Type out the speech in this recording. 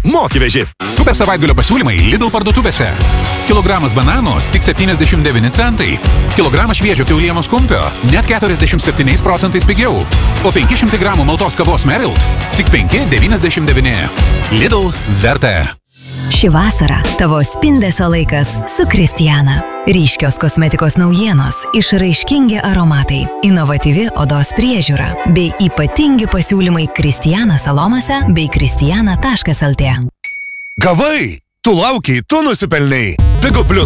moki veži. Super savaitgalio pasiūlymai Lidl parduotuvėse. Kilogramas bananų tik 79 centai. Kilogramas šviežio kiaulienos kumpio net 47% pigiau. O 500 gramų maltos kavos Merilt tik 5,99. Lidl verta. Ši vasara tavo spindesio laikas su Kristiana. Ryškios kosmetikos naujienos, išraiškingi aromatai, inovatyvi odos priežiūra bei ypatingi pasiūlymai Kristiana salonose bei kristiana.lt. Gavai! Tu laukiai, tu nusipelnei. Tegu Plus